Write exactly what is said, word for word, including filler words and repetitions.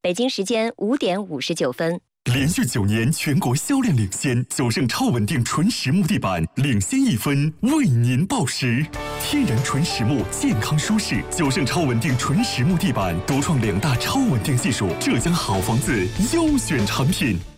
北京时间五点五十九分。 连续九年全国销量领先，九盛超稳定纯实木地板领先一分，为您报时。天然纯实木，健康舒适，九盛超稳定纯实木地板独创两大超稳定技术，浙江好房子优选产品。